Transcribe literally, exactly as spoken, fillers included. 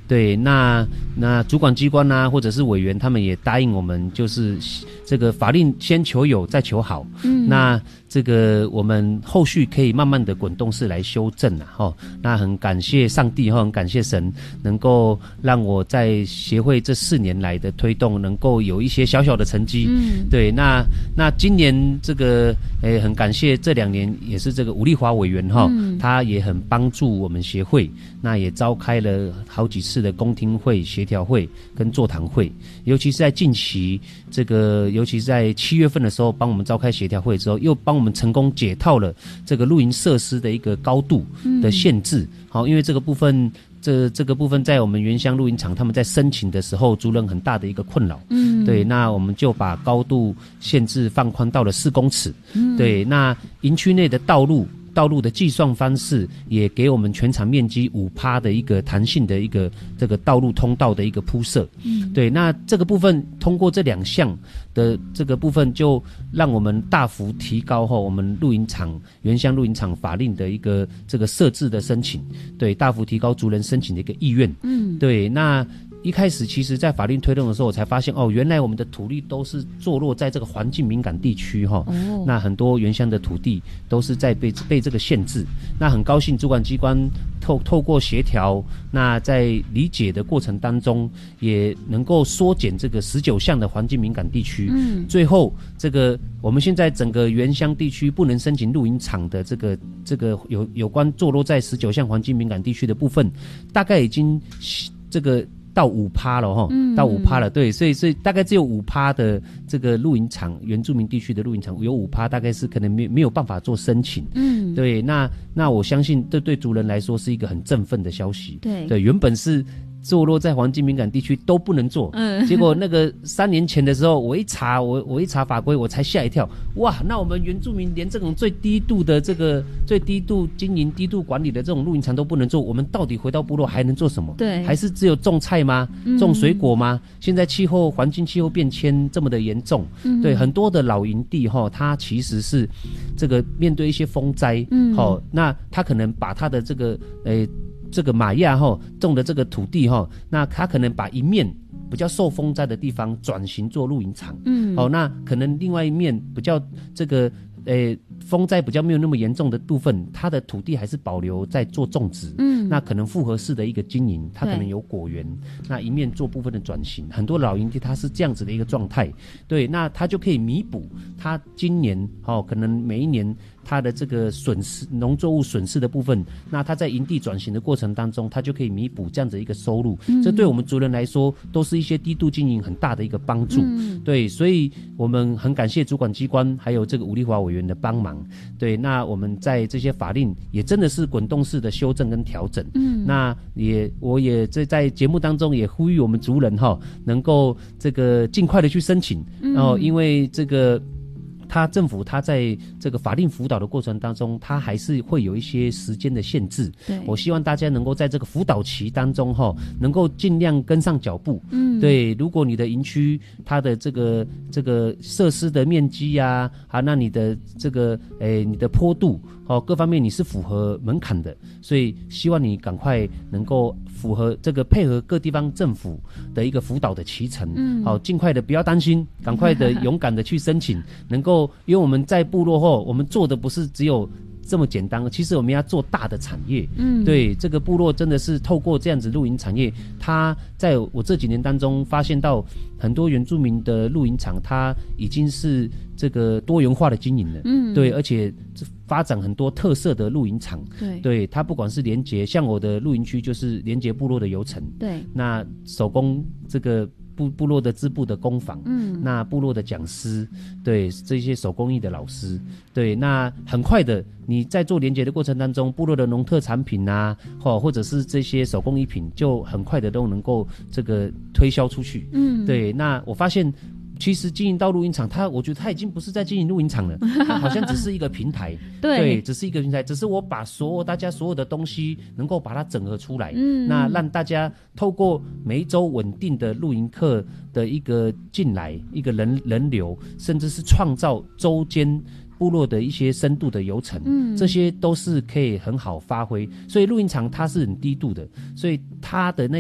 对，那那主管机关啊，或者是委员，他们也答应我们，就是这个法令先求有，再求好。嗯，那这个我们后续可以慢慢的滚动式来修正啊，哈。那很感谢上帝哈，很感谢神，能够让我在协会这四年来的推动，能够有一些小小的成绩。嗯，对，那那今年这个诶，很感谢这两年也是这个吴丽华委员哈，嗯、他也很帮助我们协会，那也召开了好几次的公听会、协调会跟座谈会，尤其是在近期这个，尤其是在七月份的时候，帮我们召开协调会之后，又帮我们成功解套了这个露营设施的一个高度的限制。好、嗯，因为这个部分。这这个部分在我们原乡露营场，他们在申请的时候，族人很大的一个困扰。嗯，对，那我们就把高度限制放宽到了四公尺。嗯，对，那营区内的道路。道路的计算方式也给我们全场面积五趴的一个弹性的一个这个道路通道的一个铺设。嗯，对，那这个部分通过这两项的这个部分，就让我们大幅提高后我们露营场原乡露营场法令的一个这个设置的申请，对，大幅提高族人申请的一个意愿。嗯，对，那。一开始其实在法令推动的时候，我才发现哦，原来我们的土地都是坐落在这个环境敏感地区哈、哦。那很多原乡的土地都是在被被这个限制。那很高兴主管机关透透过协调，那在理解的过程当中，也能够缩减这个十九项的环境敏感地区。嗯。最后这个我们现在整个原乡地区不能申请露营场的这个这个有有关坐落在十九项环境敏感地区的部分，大概已经这个。到五趴了哈，到五趴了，对，所以所以大概只有五趴的这个露营场，原住民地区的露营场有五趴，大概是可能没没有办法做申请，嗯，对，那那我相信这对族人来说是一个很振奋的消息，对对，原本是。坐落在环境敏感地区都不能做，嗯，结果那个三年前的时候，我一查，我我一查法规，我才吓一跳，哇，那我们原住民连这种最低度的这个最低度经营、低度管理的这种露营场都不能做，我们到底回到部落还能做什么？对，还是只有种菜吗？种水果吗？嗯、现在气候环境气候变迁这么的严重，嗯、对，很多的老营地哈，它其实是这个面对一些风灾，嗯，好，那它可能把它的这个诶。这个玛雅哈种的这个土地哈，那他可能把一面比较受风灾的地方转型做露营场，嗯，好、哦，那可能另外一面比较这个呃风灾比较没有那么严重的部分，它的土地还是保留在做种植，嗯，那可能复合式的一个经营，它可能有果园，那一面做部分的转型，很多老营地它是这样子的一个状态，对，那它就可以弥补它今年哦可能每一年。它的这个损失，农作物损失的部分，那它在营地转型的过程当中，它就可以弥补这样子一个收入。嗯、这对我们族人来说，都是一些低度经营很大的一个帮助。嗯、对，所以我们很感谢主管机关还有这个吴丽华委员的帮忙。对，那我们在这些法令也真的是滚动式的修正跟调整。嗯，那也我也在在节目当中也呼吁我们族人哈，能够这个尽快的去申请。然后、嗯、因为这个。他政府他在这个法令辅导的过程当中，他还是会有一些时间的限制。对，我希望大家能够在这个辅导期当中哈，能够尽量跟上脚步。嗯，对，如果你的营区它的这个这个设施的面积呀、啊，啊，那你的这个诶你的坡度哦各方面你是符合门槛的，所以希望你赶快能够符合这个配合各地方政府的一个辅导的期程。嗯，好，尽快的不要担心，赶快的勇敢的去申请，能够。因为我们在部落后，我们做的不是只有这么简单，其实我们要做大的产业。嗯，对，这个部落真的是透过这样子露营产业，它在我这几年当中发现到很多原住民的露营场，它已经是这个多元化的经营了。嗯，对，而且发展很多特色的露营场。对，对，它不管是连结，像我的露营区就是连结部落的游程。对，那手工这个。部部落的织布的工坊，嗯，那部落的讲师，对这些手工艺的老师，对，那很快的，你在做连结的过程当中，部落的农特产品啊，或或者是这些手工艺品，就很快的都能够这个推销出去，嗯，对，那我发现。其实经营到露营场，它我觉得它已经不是在经营露营场了，它好像只是一个平台，对, 对，只是一个平台，只是我把所有大家所有的东西能够把它整合出来，嗯，那让大家透过每一周稳定的露营客的一个进来，一个人人流，甚至是创造周间。部落的一些深度的游程，嗯，这些都是可以很好发挥，所以露营场它是很低度的，所以它的那